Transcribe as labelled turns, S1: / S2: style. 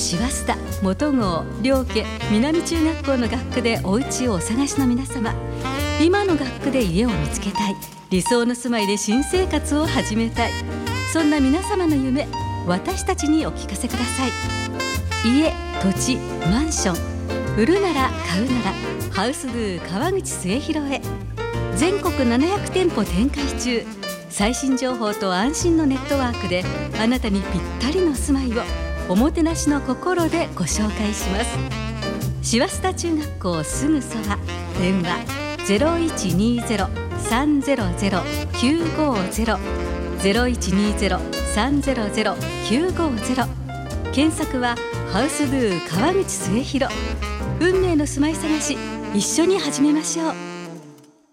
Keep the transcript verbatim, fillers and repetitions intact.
S1: しわすた、元郷、両家、南中学校の学区でお家をお探しの皆様、今の学区で家を見つけたい、理想の住まいで新生活を始めたい、そんな皆様の夢、私たちにお聞かせください。家、土地、マンション、売るなら買うならハウスドゥ川口末広へ。全国ななひゃくてんぽ展開中。最新情報と安心のネットワークであなたにぴったりの住まいをおもてなしの心でご紹介します。しわすた中学校すぐそば。電話 ゼロいちにゼロ さんゼロゼロ きゅうごゼロ ゼロいちにゼロ さんゼロゼロ きゅうごゼロ。検索はハウスドゥ川口末広。運命の住まい探し、一緒に始めましょう。